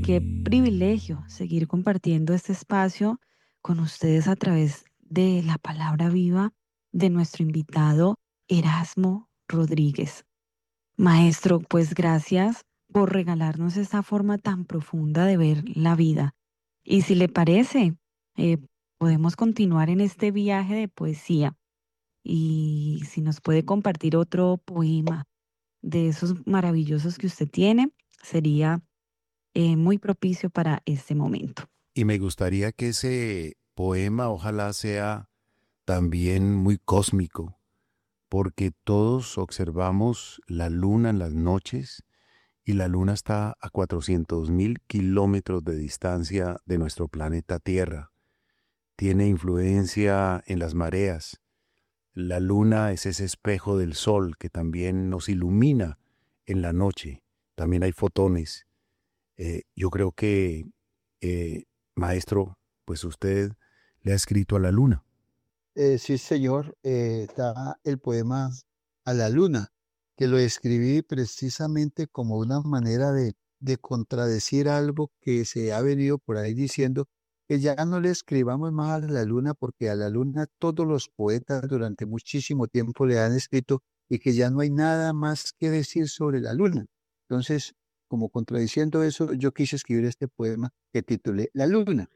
qué privilegio seguir compartiendo este espacio con ustedes a través de la palabra viva de nuestro invitado Erasmo Rodríguez. Maestro, pues gracias por regalarnos esta forma tan profunda de ver la vida. Y si le parece, eh, podemos continuar en este viaje de poesía. Y si nos puede compartir otro poema de esos maravillosos que usted tiene, sería muy propicio para este momento. Y me gustaría que ese poema ojalá sea también muy cósmico, porque todos observamos la luna en las noches y la luna está a 400.000 kilómetros de distancia de nuestro planeta Tierra. Tiene influencia en las mareas. La luna es ese espejo del sol que también nos ilumina en la noche. También hay fotones. Yo creo que, eh, maestro, pues usted le ha escrito a la luna. Sí, señor, está el poema A la Luna, que lo escribí precisamente como una manera de contradecir algo que se ha venido por ahí diciendo, que ya no le escribamos más a la luna, porque a la luna todos los poetas durante muchísimo tiempo le han escrito y que ya no hay nada más que decir sobre la luna. Entonces, como contradiciendo eso, yo quise escribir este poema que titulé La Luna.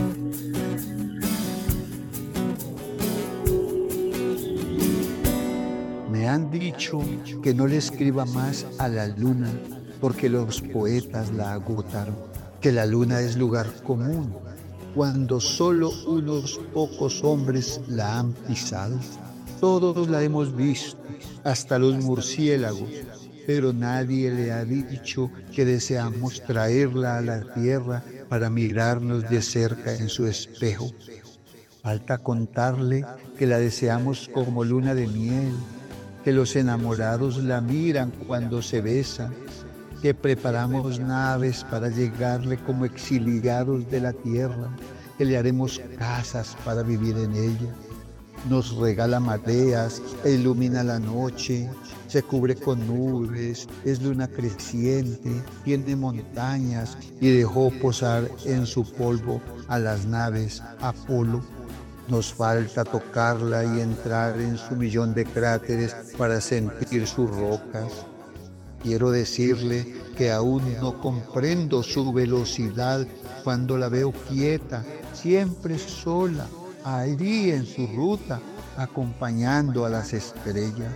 Me han dicho que no le escriba más a la luna porque los poetas la agotaron, que la luna es lugar común, cuando solo unos pocos hombres la han pisado. Todos la hemos visto, hasta los murciélagos, pero nadie le ha dicho que deseamos traerla a la tierra para mirarnos de cerca en su espejo. Falta contarle que la deseamos como luna de miel, que los enamorados la miran cuando se besan, que preparamos naves para llegarle como exiliados de la tierra, que le haremos casas para vivir en ella. Nos regala mareas e ilumina la noche, se cubre con nubes, es luna creciente, tiene montañas y dejó posar en su polvo a las naves Apolo. Nos falta tocarla y entrar en su millón de cráteres para sentir sus rocas. Quiero decirle que aún no comprendo su velocidad cuando la veo quieta, siempre sola, allí en su ruta, acompañando a las estrellas.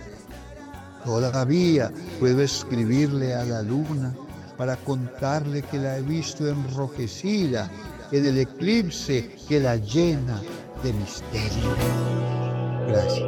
Todavía puedo escribirle a la luna para contarle que la he visto enrojecida en el eclipse que la llena de misterio. Gracias.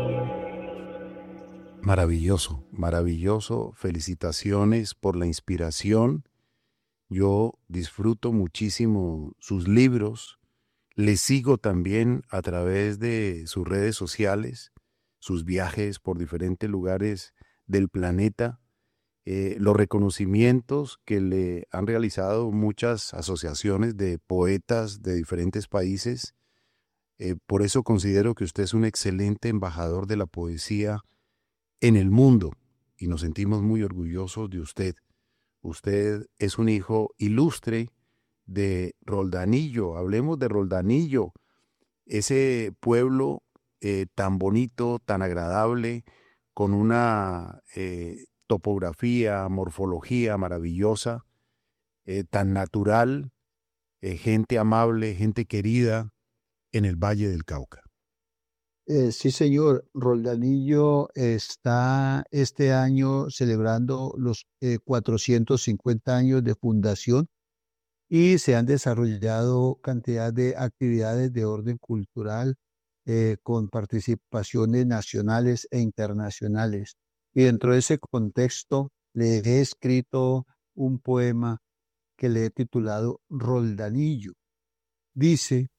Maravilloso, maravilloso. Felicitaciones por la inspiración. Yo disfruto muchísimo sus libros. Les sigo también a través de sus redes sociales, sus viajes por diferentes lugares del planeta, los reconocimientos que le han realizado muchas asociaciones de poetas de diferentes países. Por eso considero que usted es un excelente embajador de la poesía en el mundo y nos sentimos muy orgullosos de usted. Usted es un hijo ilustre de Roldanillo. Hablemos de Roldanillo, ese pueblo tan bonito, tan agradable, con una topografía, morfología maravillosa, tan natural, gente amable, gente querida en el Valle del Cauca. Sí, señor. Roldanillo está este año celebrando los 450 años de fundación y se han desarrollado cantidad de actividades de orden cultural con participaciones nacionales e internacionales. Y dentro de ese contexto le he escrito un poema que le he titulado Roldanillo. Dice: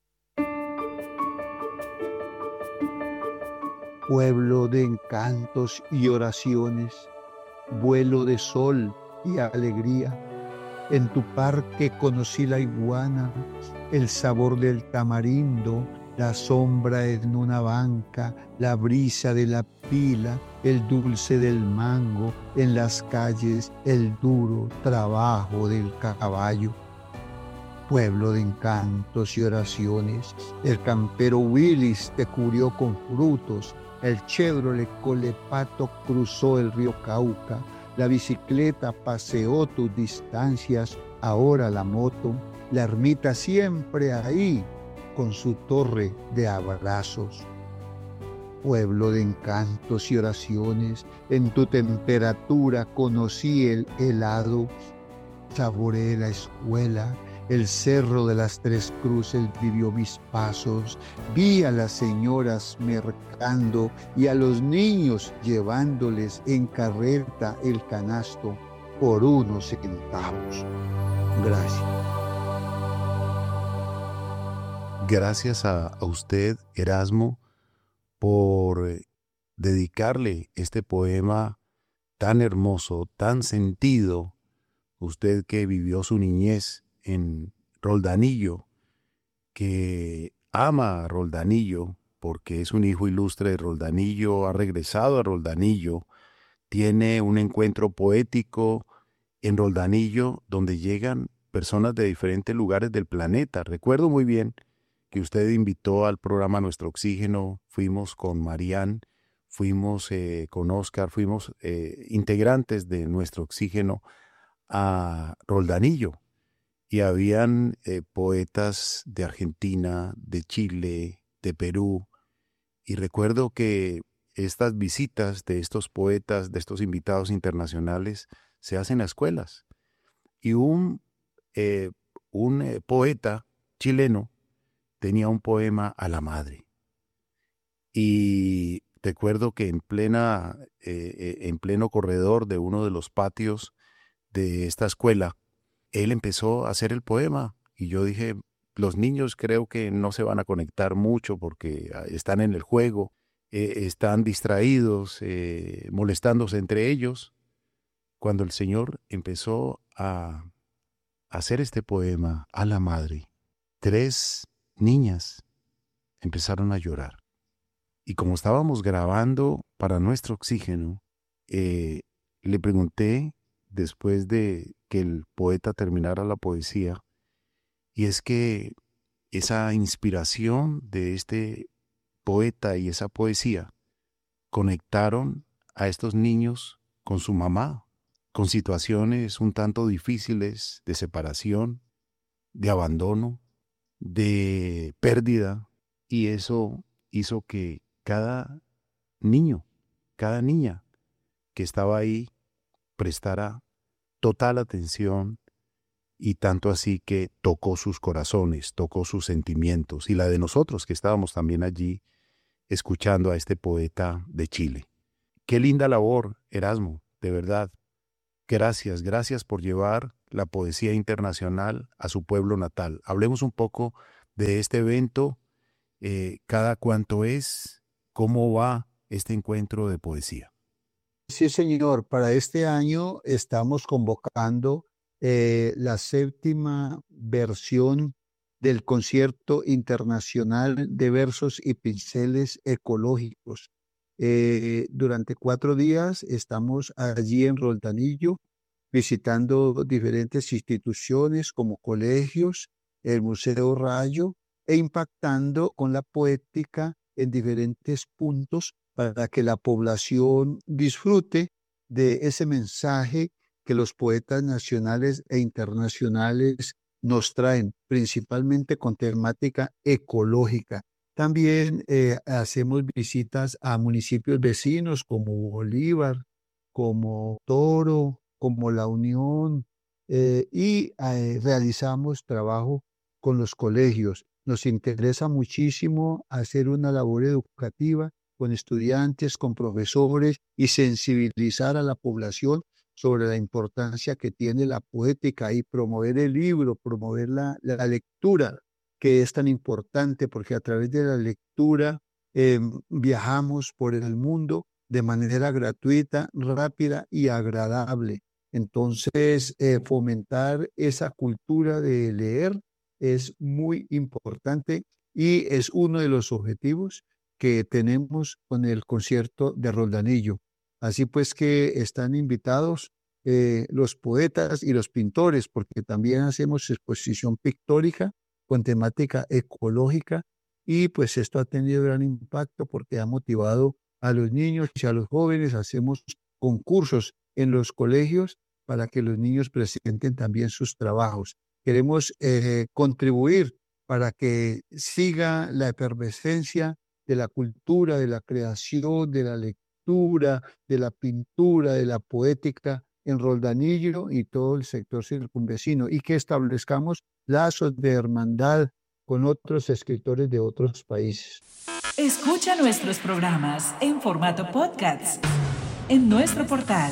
pueblo de encantos y oraciones, vuelo de sol y alegría. En tu parque conocí la iguana, el sabor del tamarindo, la sombra en una banca, la brisa de la pila, el dulce del mango, en las calles el duro trabajo del caballo. pueblo de encantos y oraciones. El campero Willis te cubrió con frutos, el Chevrolet Colepato cruzó el río Cauca, la bicicleta paseó tus distancias, ahora la moto, la ermita siempre ahí, con su torre de abrazos. Pueblo de encantos y oraciones, en tu temperatura conocí el helado, saboreé la escuela, el cerro de las Tres Cruces vivió mis pasos, vi a las señoras mercando y a los niños llevándoles en carreta el canasto por unos centavos. Gracias. Gracias a usted, Erasmo, por dedicarle este poema tan hermoso, tan sentido. Usted que vivió su niñez en Roldanillo, que ama a Roldanillo porque es un hijo ilustre de Roldanillo, ha regresado a Roldanillo, tiene un encuentro poético en Roldanillo donde llegan personas de diferentes lugares del planeta. Recuerdo muy bien que usted invitó al programa Nuestro Oxígeno, fuimos con Marían, fuimos con Oscar, fuimos integrantes de Nuestro Oxígeno a Roldanillo y habían poetas de Argentina, de Chile, de Perú, y recuerdo que estas visitas de estos poetas, de estos invitados internacionales, se hacen a escuelas. Y un poeta chileno tenía un poema a la madre. Y recuerdo que en pleno corredor de uno de los patios de esta escuela, él empezó a hacer el poema. Y yo dije, los niños creo que no se van a conectar mucho porque están en el juego, están distraídos, molestándose entre ellos. Cuando el Señor empezó a hacer este poema a la madre, 3 niñas empezaron a llorar. Y como estábamos grabando para Nuestro Oxígeno, le pregunté después de que el poeta terminara la poesía, y es que esa inspiración de este poeta y esa poesía conectaron a estos niños con su mamá, con situaciones un tanto difíciles de separación, de abandono, de pérdida, y eso hizo que cada niño, cada niña que estaba ahí prestara total atención, y tanto así que tocó sus corazones, tocó sus sentimientos y la de nosotros que estábamos también allí escuchando a este poeta de Chile. Qué linda labor, Erasmo, de verdad. Gracias, gracias por llevar la poesía internacional a su pueblo natal. Hablemos un poco de este evento, cada cuánto es, cómo va este encuentro de poesía. Sí, señor, para este año estamos convocando la 7ª versión del Concierto Internacional de Versos y Pinceles Ecológicos. Durante 4 días estamos allí en Roldanillo visitando diferentes instituciones como colegios, el Museo Rayo e impactando con la poética en diferentes puntos para que la población disfrute de ese mensaje que los poetas nacionales e internacionales nos traen, principalmente con temática ecológica. También hacemos visitas a municipios vecinos como Bolívar, como Toro, como La Unión, y realizamos trabajo con los colegios. Nos interesa muchísimo hacer una labor educativa con estudiantes, con profesores y sensibilizar a la población sobre la importancia que tiene la poética y promover el libro, promover la lectura, que es tan importante porque a través de la lectura viajamos por el mundo de manera gratuita, rápida y agradable. Entonces, fomentar esa cultura de leer es muy importante y es uno de los objetivos que tenemos con el concierto de Roldanillo. Así pues que están invitados los poetas y los pintores, porque también hacemos exposición pictórica con temática ecológica y pues esto ha tenido gran impacto porque ha motivado a los niños y a los jóvenes. Hacemos concursos en los colegios para que los niños presenten también sus trabajos. Queremos contribuir para que siga la efervescencia de la cultura, de la creación, de la lectura, de la pintura, de la poética en Roldanillo y todo el sector circunvecino, y que establezcamos lazos de hermandad con otros escritores de otros países. Escucha nuestros programas en formato podcast en nuestro portal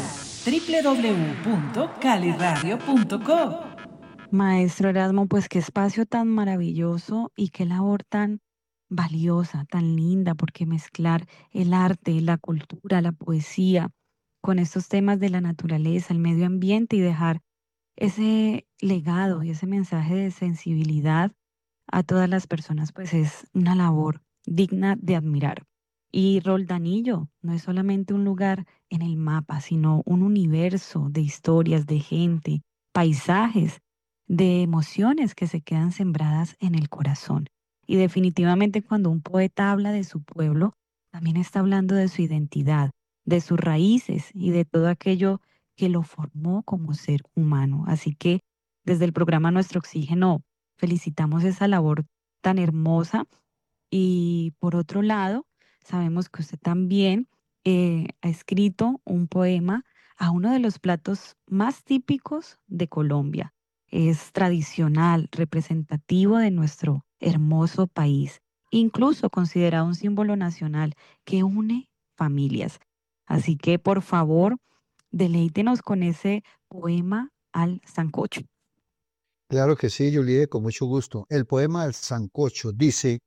www.caliradio.co. Maestro Erasmo, pues qué espacio tan maravilloso y qué labor tan valiosa, tan linda, porque mezclar el arte, la cultura, la poesía con estos temas de la naturaleza, el medio ambiente y dejar ese legado y ese mensaje de sensibilidad a todas las personas, pues es una labor digna de admirar. Y Roldanillo no es solamente un lugar en el mapa, sino un universo de historias, de gente, paisajes, de emociones que se quedan sembradas en el corazón. Y definitivamente cuando un poeta habla de su pueblo, también está hablando de su identidad, de sus raíces y de todo aquello que lo formó como ser humano. Así que desde el programa Nuestro Oxígeno felicitamos esa labor tan hermosa y por otro lado, sabemos que usted también ha escrito un poema a uno de los platos más típicos de Colombia. Es tradicional, representativo de nuestro hermoso país, incluso considerado un símbolo nacional que une familias. Así que, por favor, deleítenos con ese poema al sancocho. Claro que sí, Juliet, con mucho gusto. El poema del sancocho dice: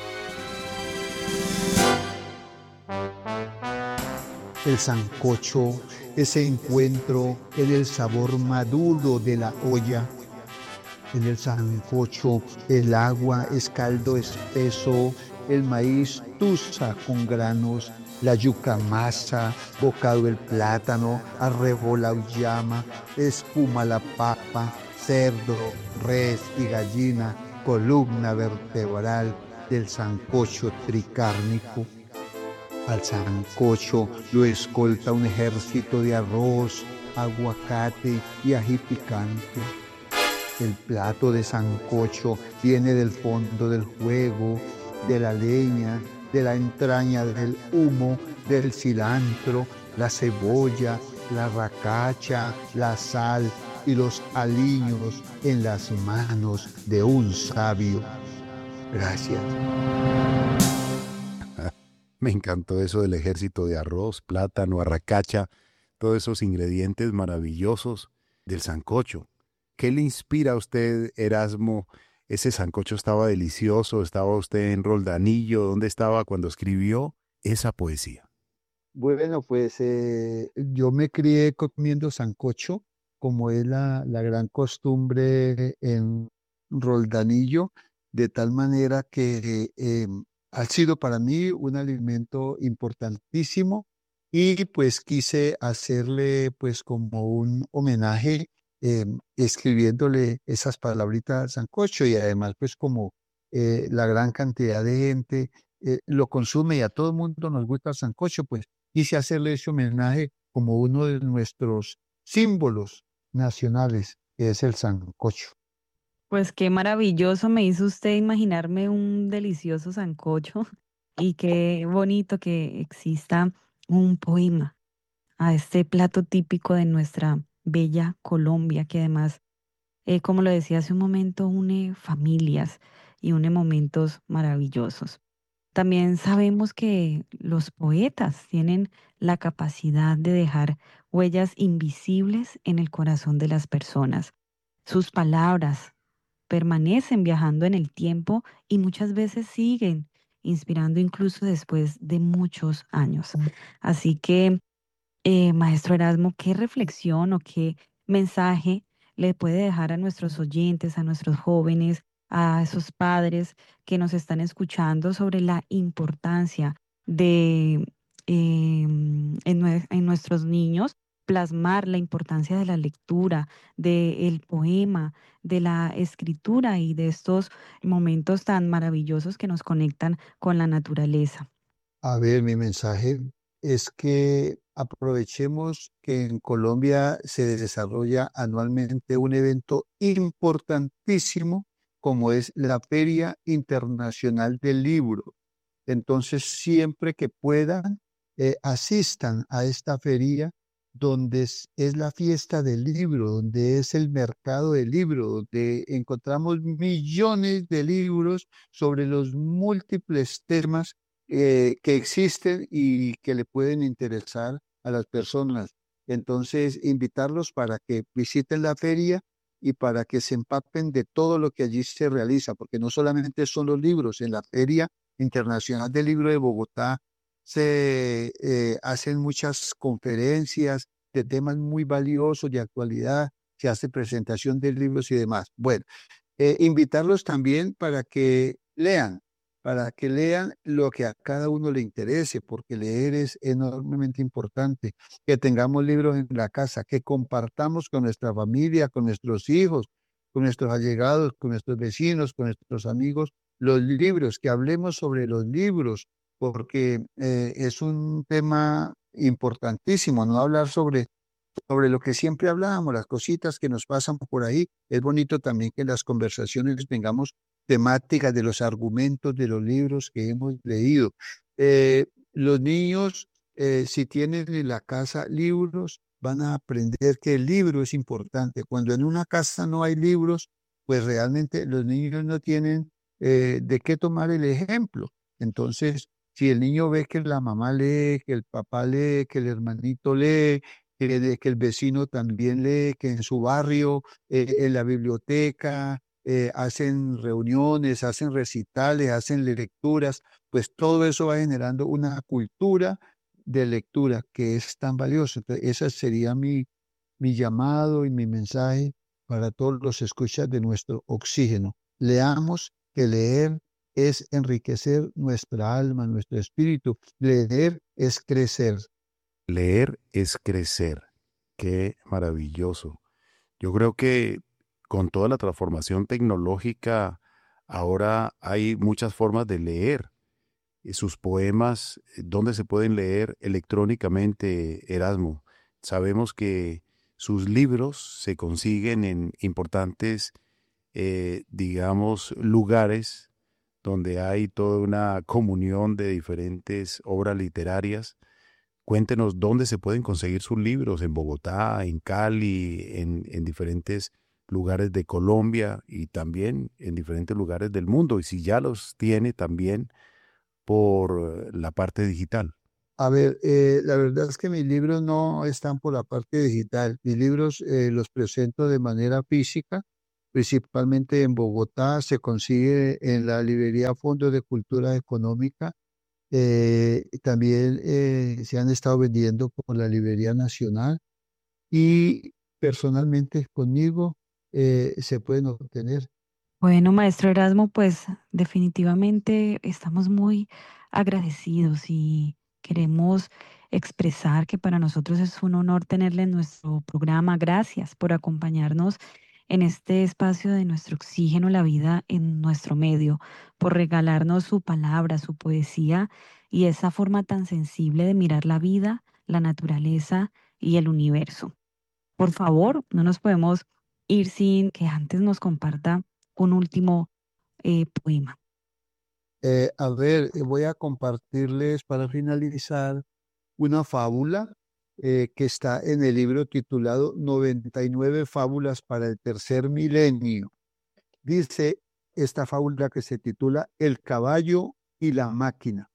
el sancocho, ese encuentro en el sabor maduro de la olla. En el sancocho el agua es caldo espeso, el maíz tusa con granos, la yuca masa, bocado el plátano, arrebola llama, espuma la papa, cerdo, res y gallina, columna vertebral del sancocho tricárnico. Al sancocho lo escolta un ejército de arroz, aguacate y ají picante. El plato de sancocho viene del fondo del fuego, de la leña, de la entraña del humo, del cilantro, la cebolla, la racacha, la sal y los aliños en las manos de un sabio. Gracias. Me encantó eso del ejército de arroz, plátano, arracacha, todos esos ingredientes maravillosos del sancocho. ¿Qué le inspira a usted, Erasmo? Ese sancocho estaba delicioso, estaba usted en Roldanillo, ¿dónde estaba cuando escribió esa poesía? Bueno, pues yo me crié comiendo sancocho, como es la gran costumbre en Roldanillo, de tal manera que ha sido para mí un alimento importantísimo y pues quise hacerle pues como un homenaje escribiéndole esas palabritas al sancocho y además pues como la gran cantidad de gente lo consume y a todo el mundo nos gusta el sancocho, pues quise hacerle ese homenaje como uno de nuestros símbolos nacionales, que es el sancocho. Pues qué maravilloso me hizo usted imaginarme un delicioso sancocho y qué bonito que exista un poema a este plato típico de nuestra bella Colombia, que además, como lo decía hace un momento, une familias y une momentos maravillosos. También sabemos que los poetas tienen la capacidad de dejar huellas invisibles en el corazón de las personas. Sus palabras permanecen viajando en el tiempo y muchas veces siguen inspirando incluso después de muchos años. Así que, maestro Erasmo, ¿qué reflexión o qué mensaje le puede dejar a nuestros oyentes, a nuestros jóvenes, a esos padres que nos están escuchando sobre la importancia de en nuestros niños plasmar la importancia de la lectura, del poema, de la escritura y de estos momentos tan maravillosos que nos conectan con la naturaleza. A ver, mi mensaje es que aprovechemos que en Colombia se desarrolla anualmente un evento importantísimo como es la Feria Internacional del Libro. Entonces, siempre que puedan, asistan a esta feria donde es la fiesta del libro, donde es el mercado del libro, donde encontramos millones de libros sobre los múltiples temas que existen y que le pueden interesar a las personas. Entonces, invitarlos para que visiten la feria y para que se empapen de todo lo que allí se realiza, porque no solamente son los libros. En la Feria Internacional del Libro de Bogotá se hacen muchas conferencias de temas muy valiosos de actualidad, se hace presentación de libros y demás. Bueno, invitarlos también para que lean lo que a cada uno le interese, porque leer es enormemente importante, que tengamos libros en la casa, que compartamos con nuestra familia, con nuestros hijos, con nuestros allegados, con nuestros vecinos, con nuestros amigos, los libros, que hablemos sobre los libros, porque es un tema importantísimo, no hablar sobre lo que siempre hablábamos, las cositas que nos pasan por ahí. Es bonito también que en las conversaciones tengamos temáticas de los argumentos de los libros que hemos leído. Los niños, si tienen en la casa libros, van a aprender que el libro es importante. Cuando en una casa no hay libros, pues realmente los niños no tienen de qué tomar el ejemplo. Entonces, si el niño ve que la mamá lee, que el papá lee, que el hermanito lee, que el vecino también lee, que en su barrio, en la biblioteca, hacen reuniones, hacen recitales, hacen lecturas, pues todo eso va generando una cultura de lectura que es tan valiosa. Entonces, ese sería mi llamado y mi mensaje para todos los escuchas de nuestro oxígeno. Leamos, que leer es enriquecer nuestra alma, nuestro espíritu. Leer es crecer. Leer es crecer. Qué maravilloso. Yo creo que con toda la transformación tecnológica, ahora hay muchas formas de leer. Sus poemas, ¿dónde se pueden leer electrónicamente, Erasmo? Sabemos que sus libros se consiguen en importantes, digamos, lugares donde hay toda una comunión de diferentes obras literarias. Cuéntenos dónde se pueden conseguir sus libros, en Bogotá, en Cali, en diferentes lugares de Colombia y también en diferentes lugares del mundo. Y si ya los tiene también por la parte digital. A ver, la verdad es que mis libros no están por la parte digital. Mis libros los presento de manera física, principalmente en Bogotá. Se consigue en la librería Fondo de Cultura Económica. También se han estado vendiendo por la Librería Nacional y personalmente conmigo se pueden obtener. Bueno, maestro Erasmo, pues definitivamente estamos muy agradecidos y queremos expresar que para nosotros es un honor tenerle en nuestro programa. Gracias por acompañarnos en este espacio de nuestro oxígeno, la vida en nuestro medio, por regalarnos su palabra, su poesía y esa forma tan sensible de mirar la vida, la naturaleza y el universo. Por favor, no nos podemos ir sin que antes nos comparta un último poema. A ver, voy a compartirles para finalizar una fábula que está en el libro titulado 99 fábulas para el tercer milenio. Dice esta fábula que se titula El caballo y la máquina.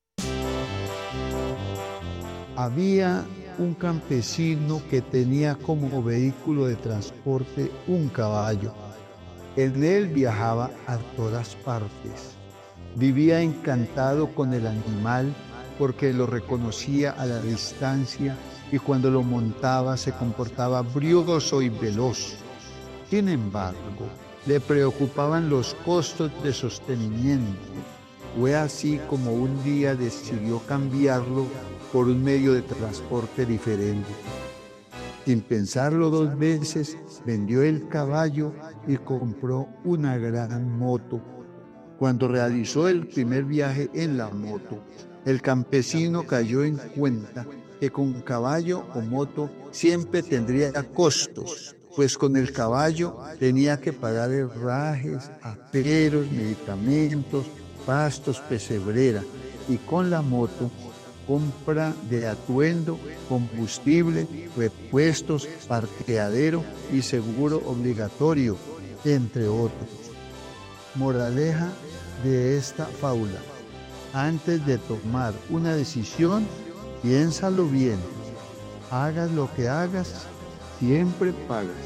Había un campesino que tenía como vehículo de transporte un caballo. En él viajaba a todas partes. Vivía encantado con el animal porque lo reconocía a la distancia y cuando lo montaba se comportaba brioso y veloz. Sin embargo, le preocupaban los costos de sostenimiento. Fue así como un día decidió cambiarlo por un medio de transporte diferente. Sin pensarlo dos veces, vendió el caballo y compró una gran moto. Cuando realizó el primer viaje en la moto, el campesino cayó en cuenta que con caballo o moto siempre tendría costos, pues con el caballo tenía que pagar herrajes, aperos, medicamentos, pastos, pesebrera, y con la moto compra de atuendo, combustible, repuestos, parqueadero y seguro obligatorio, entre otros. Moraleja de esta fábula: antes de tomar una decisión, piénsalo bien. Hagas lo que hagas, siempre pagas.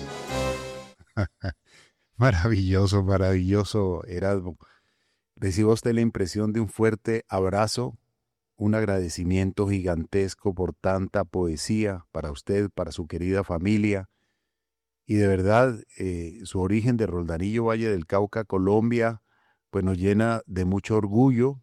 Maravilloso, maravilloso, Erasmo. Reciba usted la impresión de un fuerte abrazo, un agradecimiento gigantesco por tanta poesía para usted, para su querida familia. Y de verdad, su origen de Roldanillo, Valle del Cauca, Colombia, pues nos llena de mucho orgullo,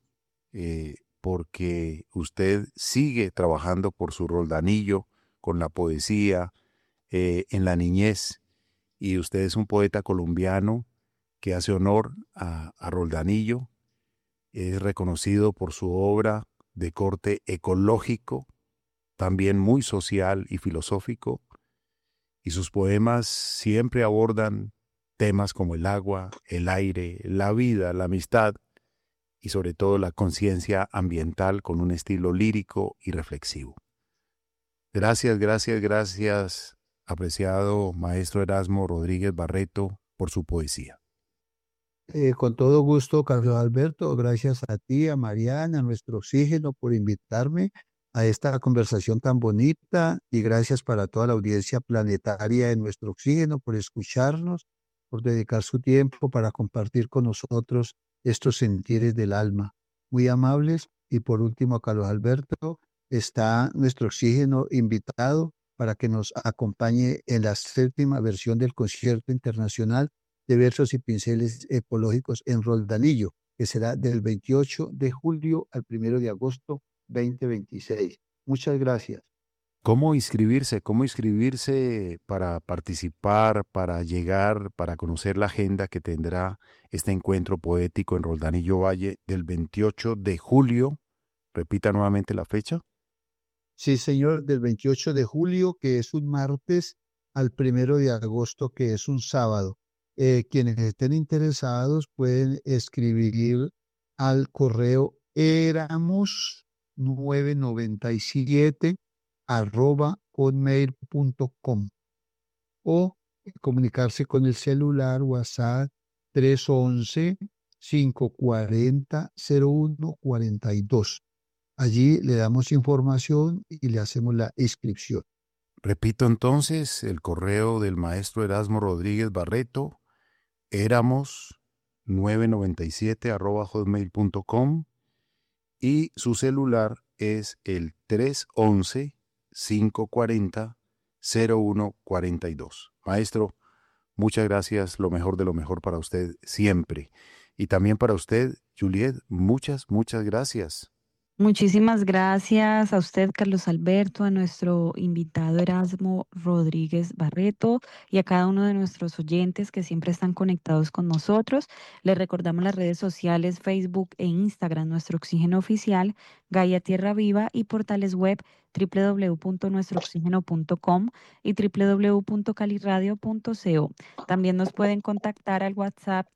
porque usted sigue trabajando por su Roldanillo con la poesía, en la niñez. Y usted es un poeta colombiano que hace honor a Roldanillo. Es reconocido por su obra de corte ecológico, también muy social y filosófico, y sus poemas siempre abordan temas como el agua, el aire, la vida, la amistad y sobre todo la conciencia ambiental con un estilo lírico y reflexivo. Gracias, gracias, gracias, apreciado maestro Erasmo Rodríguez Barreto, por su poesía. Con todo gusto, Carlos Alberto, gracias a ti, a Mariana, a nuestro oxígeno, por invitarme a esta conversación tan bonita, y gracias para toda la audiencia planetaria de nuestro oxígeno por escucharnos, por dedicar su tiempo para compartir con nosotros estos sentires del alma. Muy amables. Y por último, Carlos Alberto, está nuestro oxígeno invitado para que nos acompañe en la 7ª versión del concierto internacional de versos y pinceles ecológicos en Roldanillo, que será del 28 de julio al 1 de agosto 2026. Muchas gracias. ¿Cómo inscribirse? ¿Cómo inscribirse para participar, para llegar, para conocer la agenda que tendrá este encuentro poético en Roldanillo Valle del 28 de julio? Repita nuevamente la fecha. Sí, señor, del 28 de julio, que es un martes, al 1 de agosto, que es un sábado. Quienes estén interesados pueden escribir al correo éramos997@hotmail.com o comunicarse con el celular WhatsApp 311-540-0142. Allí le damos información y le hacemos la inscripción. Repito entonces el correo del maestro Erasmo Rodríguez Barreto, éramos997@hotmail.com, y su celular es el 311-540-0142. Maestro, muchas gracias, lo mejor de lo mejor para usted siempre. Y también para usted, Juliet, muchas, muchas gracias. Muchísimas gracias a usted, Carlos Alberto, a nuestro invitado Erasmo Rodríguez Barreto y a cada uno de nuestros oyentes que siempre están conectados con nosotros. Les recordamos las redes sociales, Facebook e Instagram, Nuestro Oxígeno Oficial, Gaia Tierra Viva, y portales web www.nuestrooxígeno.com y www.caliradio.co. También nos pueden contactar al WhatsApp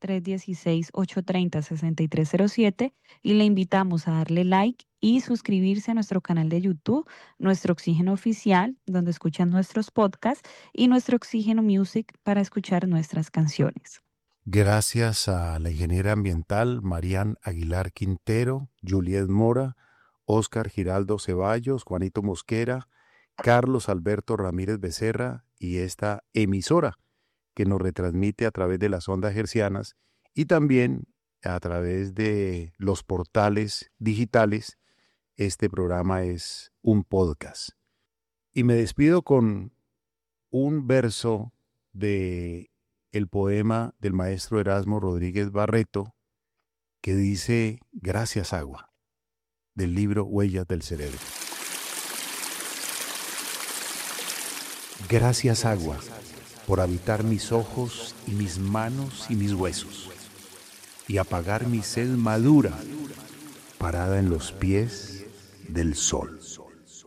316-830-6307, y le invitamos a darle like y suscribirse a nuestro canal de YouTube, Nuestro Oxígeno Oficial, donde escuchan nuestros podcasts, y Nuestro Oxígeno Music para escuchar nuestras canciones. Gracias a la ingeniera ambiental Marian Aguilar Quintero, Juliet Mora, Óscar Giraldo Ceballos, Juanito Mosquera, Carlos Alberto Ramírez Becerra y esta emisora que nos retransmite a través de las ondas hercianas y también a través de los portales digitales. Este programa es un podcast. Y me despido con un verso de el poema del maestro Erasmo Rodríguez Barreto que dice: gracias agua, del libro Huellas del Cerebro. Gracias, agua, por habitar mis ojos y mis manos y mis huesos, y apagar mi sed madura, parada en los pies del sol.